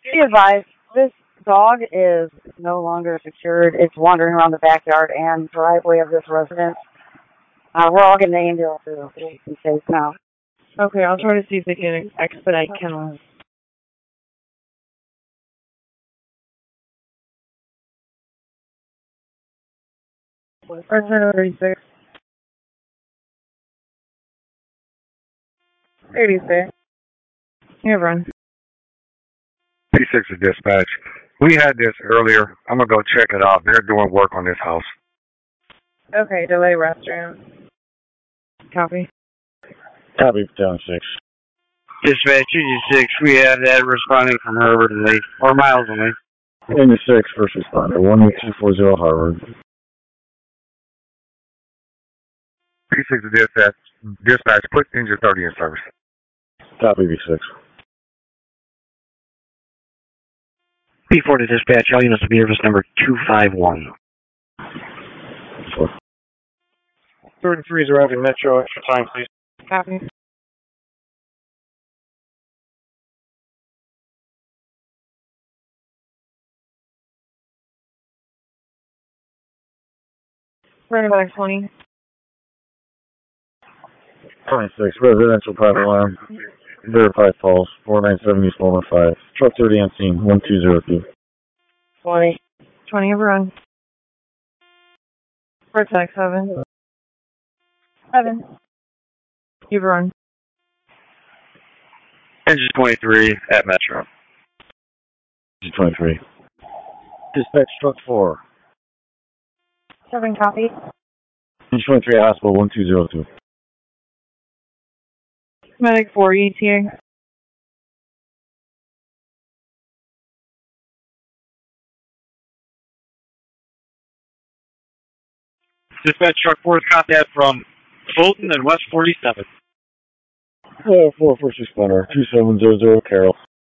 Be advised, this dog is no longer secured. It's wandering around the backyard and driveway of this residence. We're all getting the ambulance to be safe now. Okay, I'll try to see if they can expedite kennels. Return 36. 86. You have run. P6 is dispatch. We had this earlier. I'm going to go check it out. They're doing work on this house. Okay, delay restroom. Copy. Copy, Town 6. Dispatch 226, we have that responding from Harvard today, or Miles away. 86, first responder, 18240 Harvard. P6 is dispatch. Put engine 30 in service. Copy, V6. P4 to dispatch, all units to be service number 251. 33 is arriving Metro, extra time, please. Copy. Running back 20. 26, residential private alarm. Verified calls, 497 East 115. Truck 30 on scene, 1202. 20. 20 overrun. Protect 7. 7. You've run. Engine 23 at Metro. Engine 23. Dispatch truck 4. 7 copy. Engine 23 at hospital, 1202. Medic 4 ETA. Dispatch truck 4 is contact from Fulton and West 47. 4 first responder, 2700 Carroll.